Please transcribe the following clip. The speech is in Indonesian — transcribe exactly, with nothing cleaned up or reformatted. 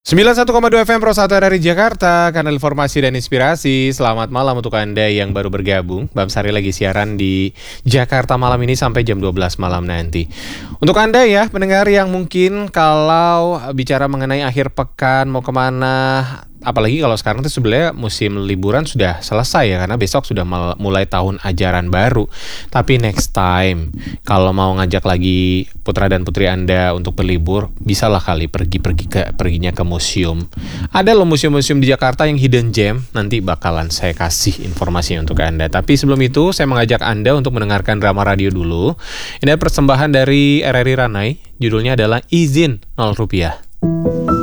sembilan puluh satu koma dua F M Pro satu dari Jakarta, kanal informasi dan inspirasi. Selamat malam untuk Anda yang baru bergabung. Bam Sari lagi siaran di Jakarta malam ini sampai jam dua belas malam nanti. Untuk Anda ya, pendengar yang mungkin kalau bicara mengenai akhir pekan mau kemana, apalagi kalau sekarang itu sebenarnya musim liburan sudah selesai ya, karena besok sudah mulai tahun ajaran baru. Tapi next time, kalau mau ngajak lagi putra dan putri Anda untuk berlibur, bisalah kali pergi-pergi ke perginya ke museum. Ada loh museum-museum di Jakarta yang hidden gem, nanti bakalan saya kasih informasinya untuk Anda. Tapi sebelum itu, saya mengajak Anda untuk mendengarkan drama radio dulu. Ini persembahan dari R R I Ranai, judulnya adalah Izin nol rupiah.